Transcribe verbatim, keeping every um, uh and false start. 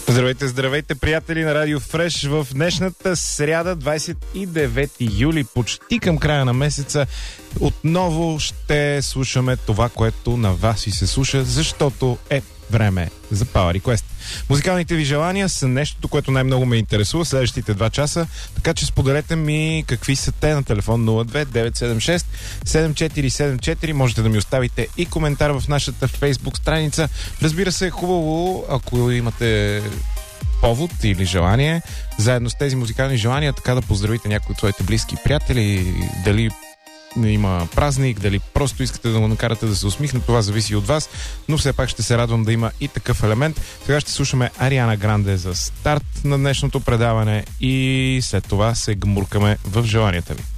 Здравейте, здравейте, приятели на Радио Фреш. В днешната сряда, двадесет и девети юли, почти към края на месеца, отново ще слушаме това, което на вас ви се слуша, защото е време за Power Request. Музикалните ви желания са нещото, което най-много ме интересува следващите два часа, така че споделете ми какви са те на телефон нула две девет седем шест седем четири седем четири. Можете да ми оставите и коментар в нашата Фейсбук страница. Разбира се, е хубаво, ако имате повод или желание, заедно с тези музикални желания, така да поздравите някои от своите близки приятели, дали има празник, дали просто искате да го накарате да се усмихне, това зависи от вас, но все пак ще се радвам да има и такъв елемент. Сега ще слушаме Ариана Гранде за старт на днешното предаване и след това се гмуркаме в желанията ви.